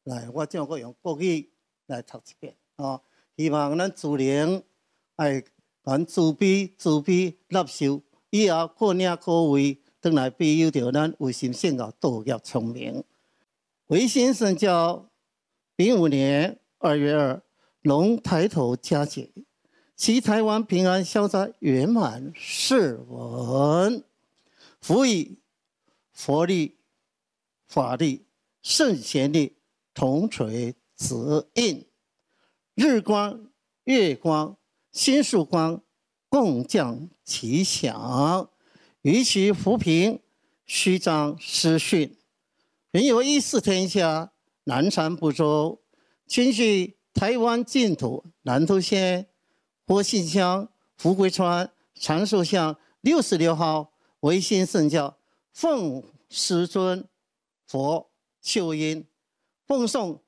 来，我将个用国语来读一遍哦。希望咱自然爱咱自卑纳受，以后可领可为，转来庇佑着咱为心信教、道业聪明。维新圣教05年2月2，龙抬头佳节，祈台湾平安消灾圆满誓文，辅以佛力、法力、圣贤力同垂指引，日光、月光、星宿光共降吉祥，于其扶贫，虚张实训，人有一视天下，南赡部洲，群聚台湾净土南投县活信乡福贵川长寿乡66号维新圣教，奉师尊佛秀音，奉诵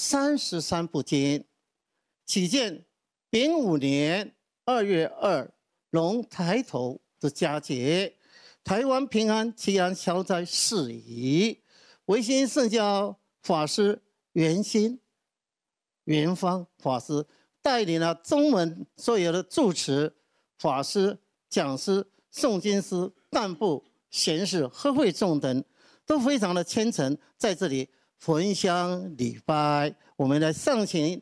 33部经，启见丙午年2月2龙抬头的佳节，台湾平安祈安消灾事宜。维新圣教法师圆心、圆方法师带领了中文所有的住持、法师、讲师、诵经师、干部、贤士、和会众等，都非常的虔诚，在这里焚香礼拜。我们来上请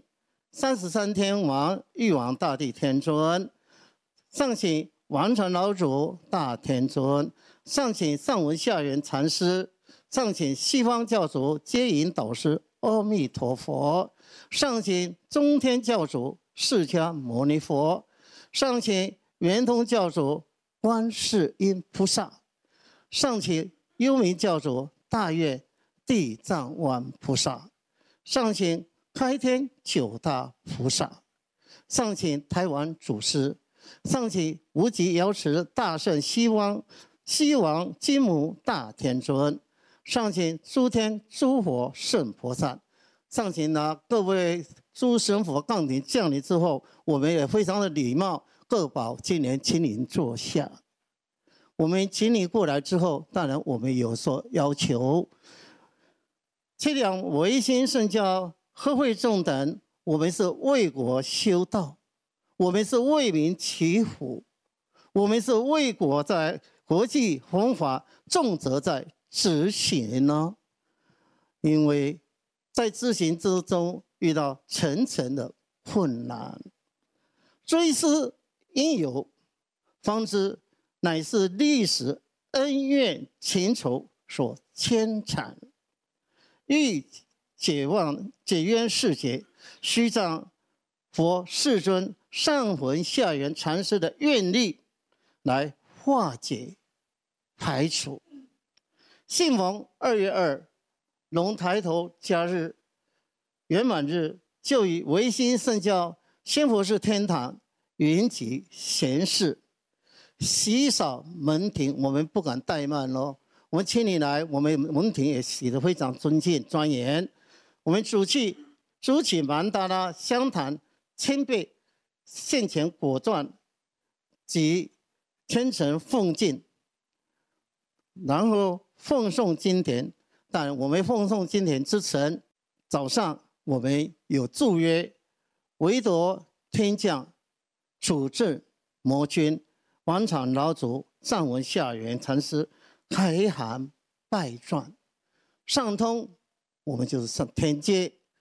33天王玉皇大帝天尊，上请王传老祖大天尊，上请上文下元禅师，上请西方教主接引导师阿弥陀佛，上请中天教主释迦牟尼佛，上请圆通教主观世音菩萨，上请幽冥教主大愿地藏王菩萨，上请开天9大菩萨，上请台湾祖师，上请无极瑶池大圣西王金母大天尊，上请诸天诸佛圣菩萨，上请各位诸神佛杠顶降临之后，我们也非常的礼貌，各保今年请您坐下。我们请你过来之后，当然我们有所要求。这两维新圣教和会众等，我们是为国修道，我们是为民祈福，我们是为国在国际弘法，重则在执行呢。因为在执行之中遇到层层的困难，追思因由，方知乃是历史恩怨情仇所牵缠。欲解冤释结，须仗佛世尊上魂下元禅师的愿力来化解排除。幸逢2月2龙抬头佳日圆满日，就以维新圣教仙佛寺天堂云集贤士，洗扫门庭，我们不敢怠慢咯。我们请你来，我们门庭也洗得非常尊敬庄严。我们主起曼达拉香坛千倍现前果传及虔诚奉敬，然后奉诵经典。但我们奉诵经典之前，早上我们有祝约，唯夺天降主政魔君王场老祖上文下元禅师开函拜传，上通我们就是上天阶，